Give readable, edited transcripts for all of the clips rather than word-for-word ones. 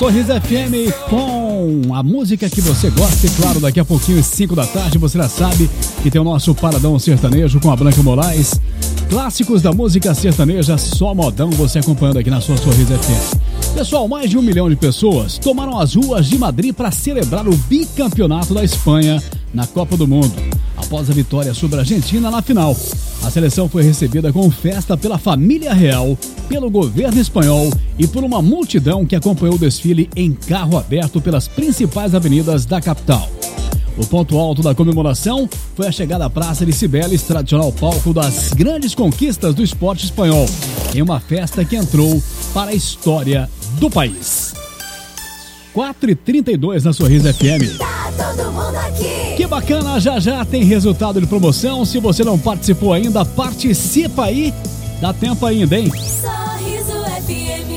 Sorriso FM com a música que você gosta. E claro, daqui a pouquinho, às 5 da tarde, você já sabe que tem o nosso Paradão Sertanejo com a Blanca Moraes. Clássicos da música sertaneja, só modão, você acompanhando aqui na sua Sorriso FM. Pessoal, mais de 1 milhão de pessoas tomaram as ruas de Madrid para celebrar o bicampeonato da Espanha na Copa do Mundo, após a vitória sobre a Argentina na final. A seleção foi recebida com festa pela família real, pelo governo espanhol e por uma multidão que acompanhou o desfile em carro aberto pelas principais avenidas da capital. O ponto alto da comemoração foi a chegada à Praça de Cibeles, tradicional palco das grandes conquistas do esporte espanhol, em uma festa que entrou para a história do país. 4h32 na Sorriso FM. Tá todo mundo aqui. Que bacana, já tem resultado de promoção. Se você não participou ainda, participa aí. Dá tempo ainda, hein? Sorriso FM.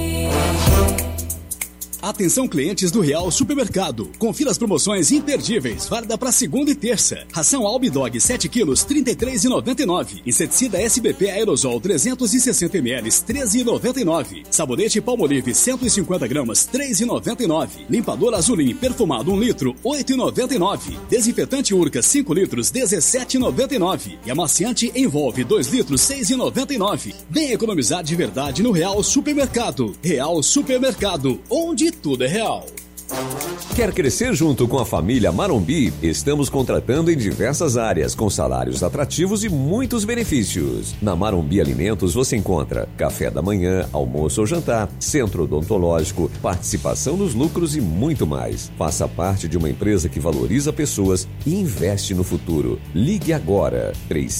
Atenção, clientes do Real Supermercado. Confira as promoções imperdíveis, válida para segunda e terça. Ração Albidog 7 quilos, R$ 33,99. Inseticida SBP Aerosol 360 ml, R$ 13,99. Sabonete Palmolive 150 gramas, R$ 3,99. Limpador Azulim perfumado 1 litro, R$ 8,99. Desinfetante Urca 5 litros, R$ 17,99. E amaciante Envolve 2 litros, R$ 6,99. Vem economizar de verdade no Real Supermercado. Real Supermercado, onde tudo é real. Quer crescer junto com a família Marombi? Estamos contratando em diversas áreas, com salários atrativos e muitos benefícios. Na Marombi Alimentos você encontra café da manhã, almoço ou jantar, centro odontológico, participação nos lucros e muito mais. Faça parte de uma empresa que valoriza pessoas e investe no futuro. Ligue agora,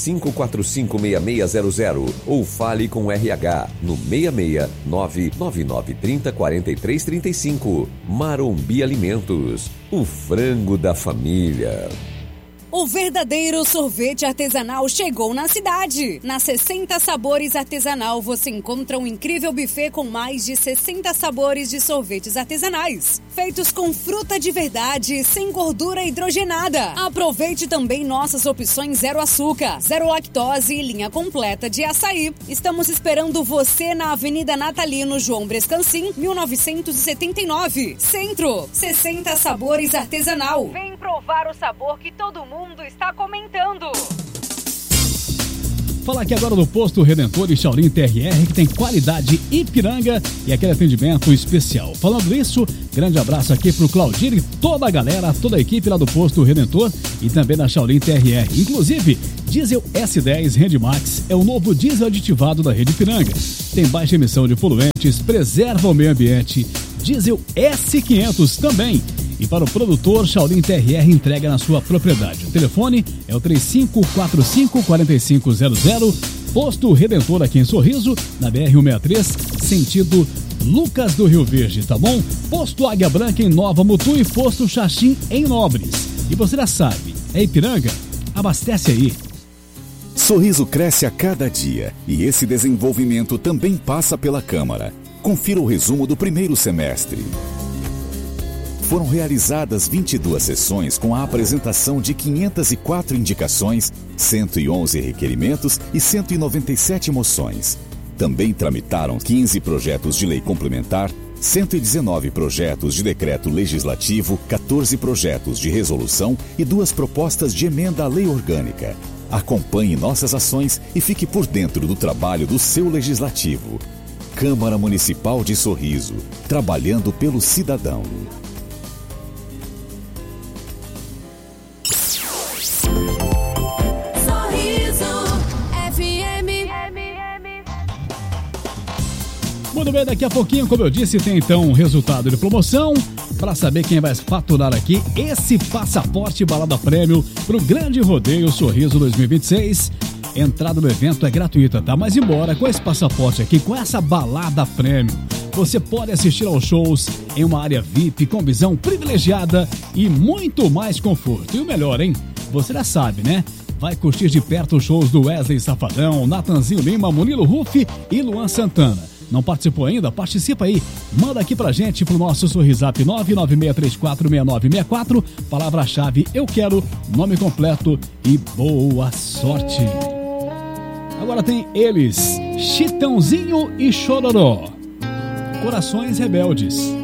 35456600 ou fale com o RH no 66 99930 4335. Marombi Alimentos, o frango da família. O verdadeiro sorvete artesanal chegou na cidade. Na 60 Sabores Artesanal você encontra um incrível buffet com mais de 60 sabores de sorvetes artesanais, feitos com fruta de verdade, sem gordura hidrogenada. Aproveite também nossas opções zero açúcar, zero lactose e linha completa de açaí. Estamos esperando você na Avenida Natalino João Brescancin, 1979. Centro, 60 Sabores Artesanal. Vem provar o sabor que todo mundo está comentando. Falar aqui agora do Posto Redentor e Shaolin TRR, que tem qualidade Ipiranga e aquele atendimento especial. Falando isso, grande abraço aqui pro Claudir e toda a galera, toda a equipe lá do Posto Redentor e também da Shaolin TRR. Inclusive, Diesel S10 Rendimax é o novo diesel aditivado da rede Ipiranga. Tem baixa emissão de poluentes, preserva o meio ambiente. Diesel S500 também. E para o produtor, Shaolin TRR entrega na sua propriedade. O telefone é o 3545-4500. Posto Redentor aqui em Sorriso, na BR-163, sentido Lucas do Rio Verde, tá bom? Posto Águia Branca em Nova Mutum e Posto Xaxim em Nobres. E você já sabe, é Ipiranga? Abastece aí. Sorriso cresce a cada dia e esse desenvolvimento também passa pela Câmara. Confira o resumo do primeiro semestre. Foram realizadas 22 sessões com a apresentação de 504 indicações, 111 requerimentos e 197 moções. Também tramitaram 15 projetos de lei complementar, 119 projetos de decreto legislativo, 14 projetos de resolução e 2 propostas de emenda à lei orgânica. Acompanhe nossas ações e fique por dentro do trabalho do seu legislativo. Câmara Municipal de Sorriso, trabalhando pelo cidadão. Muito bem, daqui a pouquinho, como eu disse, tem então um resultado de promoção para saber quem vai faturar aqui esse passaporte balada prêmio para o Grande Rodeio Sorriso 2026. Entrada no evento é gratuita, tá? Mas embora com esse passaporte aqui, com essa balada prêmio, você pode assistir aos shows em uma área VIP com visão privilegiada e muito mais conforto. E o melhor, hein? Você já sabe, né? Vai curtir de perto os shows do Wesley Safadão, Natanzinho Lima, Murilo Ruff e Luan Santana. Não participou ainda? Participa aí. Manda aqui pra gente pro nosso Sorrisap 996346964. Palavra-chave eu quero, nome completo e boa sorte. Agora tem eles, Chitãozinho e Chororó. Corações Rebeldes.